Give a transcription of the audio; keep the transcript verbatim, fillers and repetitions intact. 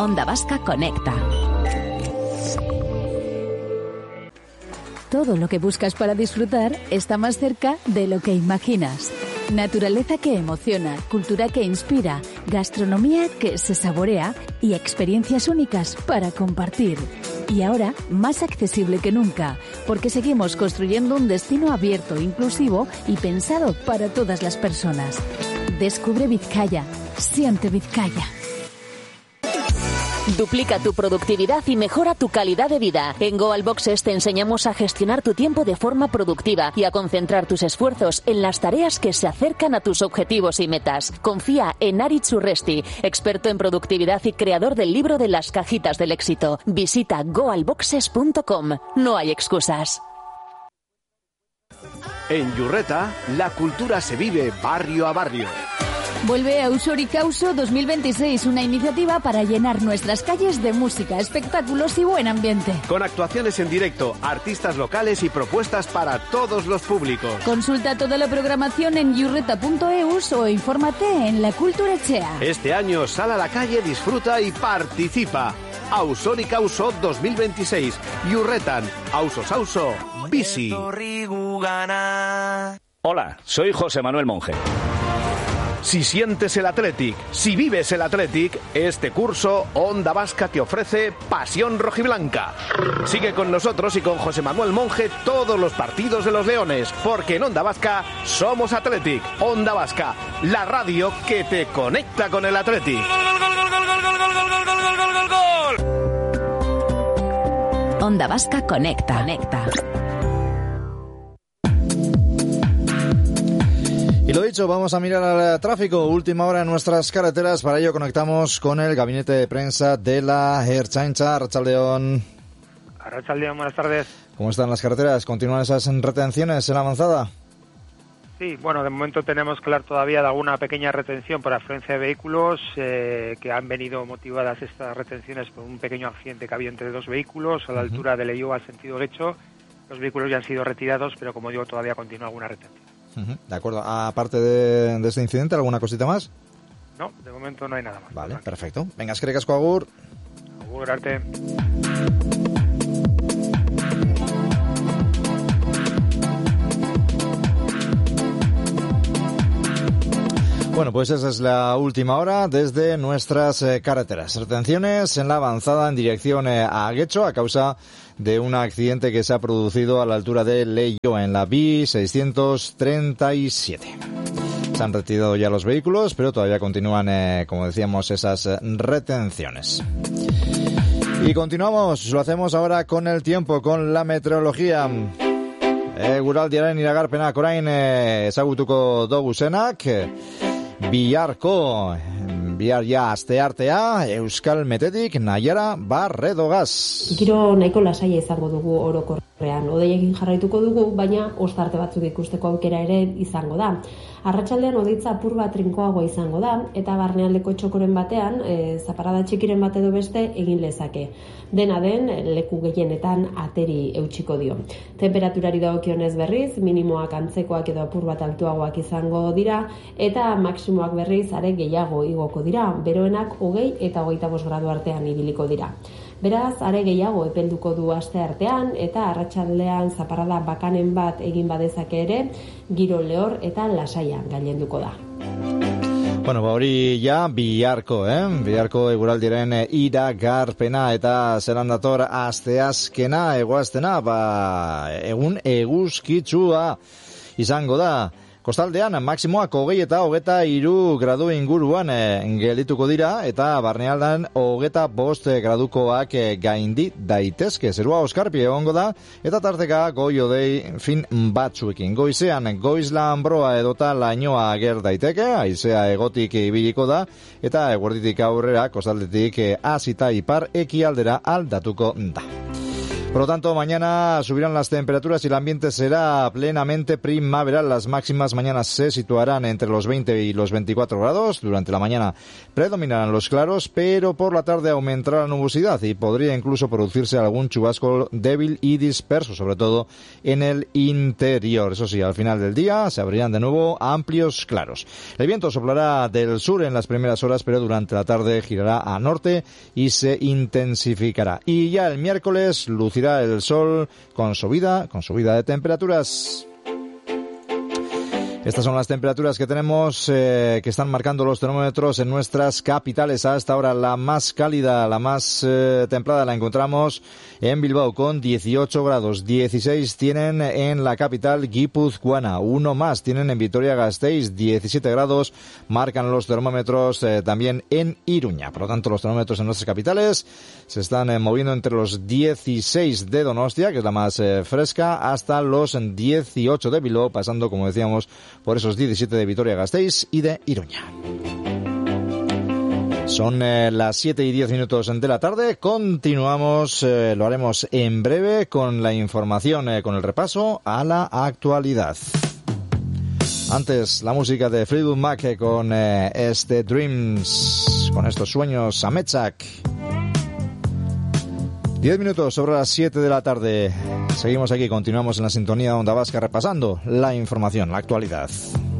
Onda Vasca Conecta. Todo lo que buscas para disfrutar está más cerca de lo que imaginas. Naturaleza que emociona, cultura que inspira, gastronomía que se saborea y experiencias únicas para compartir. Y ahora, más accesible que nunca, porque seguimos construyendo un destino abierto, inclusivo y pensado para todas las personas. Descubre Vizcaya. Siente Vizcaya. Duplica tu productividad y mejora tu calidad de vida. En Goal Boxes te enseñamos a gestionar tu tiempo de forma productiva y a concentrar tus esfuerzos en las tareas que se acercan a tus objetivos y metas. Confía en Aritz Urresti, experto en productividad y creador del libro de las cajitas del éxito. Visita goal boxes punto com. No hay excusas. En Yurreta, la cultura se vive barrio a barrio. Vuelve a Ausori Causo dos mil veintiséis, una iniciativa para llenar nuestras calles de música, espectáculos y buen ambiente. Con actuaciones en directo, artistas locales y propuestas para todos los públicos. Consulta toda la programación en yurreta punto eus o infórmate en La Cultura Echea. Este año sal a la calle, disfruta y participa. Ausori Causo dos mil veintiséis. Yurretan, Auso Sauso, Bici. Hola, soy José Manuel Monge. Si sientes el Athletic, si vives el Athletic, este curso Onda Vasca te ofrece Pasión Rojiblanca. Sigue con nosotros y con José Manuel Monge todos los partidos de los Leones, porque en Onda Vasca somos Athletic. Onda Vasca, la radio que te conecta con el Athletic. Onda Vasca Conecta. Conecta. Y lo dicho, vamos a mirar al tráfico. Última hora en nuestras carreteras. Para ello conectamos con el gabinete de prensa de la Ertzaintza. Arratsaldeon. Arratsaldeon, buenas tardes. ¿Cómo están las carreteras? ¿Continúan esas retenciones en la avanzada? Sí, bueno, de momento tenemos que hablar todavía de alguna pequeña retención por afluencia de vehículos eh, que han venido motivadas estas retenciones por un pequeño accidente que había entre dos vehículos a la uh-huh. altura de Leioa al sentido derecho. Los vehículos ya han sido retirados, pero como digo, todavía continúa alguna retención. Uh-huh. De acuerdo. Aparte de, de este incidente, ¿alguna cosita más? No, de momento no hay nada más. Vale, perfecto. Venga, eskerrik asko, agur. Agur, arte. Bueno, pues esa es la última hora desde nuestras eh, carreteras. Retenciones en la avanzada en dirección eh, a Guecho a causa de un accidente que se ha producido a la altura de Leioa en la B I seiscientos treinta y siete. Se han retirado ya los vehículos, pero todavía continúan, eh, como decíamos, esas eh, retenciones. Y continuamos, lo hacemos ahora con el tiempo, con la meteorología. Eguraldiaren iragarpena orain eh, ezagutuko dugu zenak. Biharko, bihar ja asteartea, Euskal Metetik, Naiara Barredogaz. Giro nahiko lasaia izango dugu orokorrean. Odeiekin jarraituko dugu, baina ostarte batzuk ikusteko aukera ere izango da. Arratsaldean hodeitza apur bat trinkoagoa izango da, eta barnealdeko txokoren batean, e, zaparrada txikiren bat edo beste egin lezake. Dena den, leku gehienetan ateri eutsiko dio. Temperaturari dagokionez berriz, minimoak antzekoak edo apur bat altuagoak izango dira, eta maksimoak berriz are gehiago igoko dira, beroenak hogei eta hogeita bost gradu artean ibiliko dira. Beraz, are gehiago epelduko du aste artean, eta arratsaldean zaparrada bakanen bat egin badezake ere, giro lehor eta lasaian gailenduko da. Bueno, ba hori ja biharko, eh? Biharko eguraldiren iragarpena eta zelan dator asteazkena, egoaztena, ba egun eguzkitsua izango da. Kostaldean, maksimoak hogei eta hogeta hiru gradu inguruan e, gelituko dira, eta barnealdan hogeta bost gradukoak e, gaindi daitezke. Zerua oskarpi egongo da, eta tarteka goi odei fin batzuekin. Goizean, goiz lanbroa edota lainoa ager daiteke, haizea egotik ibiliko da, eta eguerditik aurrera, kostaldetik e, azita ipar ekialdera aldatuko da. Por lo tanto, mañana subirán las temperaturas y el ambiente será plenamente primaveral. Las máximas mañana se situarán entre los veinte y los veinticuatro grados. Durante la mañana predominarán los claros, pero por la tarde aumentará la nubosidad y podría incluso producirse algún chubasco débil y disperso, sobre todo en el interior. Eso sí, al final del día se abrirán de nuevo amplios claros. El viento soplará del sur en las primeras horas, pero durante la tarde girará a norte y se intensificará. Y ya el miércoles lucirá el sol con subida, con subida de temperaturas. Estas son las temperaturas que tenemos, eh, que están marcando los termómetros en nuestras capitales. A esta hora la más cálida, la más eh, templada la encontramos en Bilbao con dieciocho grados. dieciséis tienen en la capital guipuzcoana. Uno más tienen en Vitoria-Gasteiz. diecisiete grados marcan los termómetros eh, también en Iruña. Por lo tanto, los termómetros en nuestras capitales se están eh, moviendo entre los dieciséis de Donostia, que es la más eh, fresca, hasta los dieciocho de Bilbao, pasando, como decíamos, por esos diecisiete de Vitoria-Gasteiz y de Iruña. Son eh, las siete y diez minutos de la tarde. Continuamos, eh, lo haremos en breve con la información, eh, con el repaso a la actualidad. Antes, la música de Fleetwood Mac eh, con eh, este Dreams, con estos sueños Ametsak. Diez minutos sobre las siete de la tarde. Seguimos aquí, continuamos en la sintonía de Onda Vasca repasando la información, la actualidad.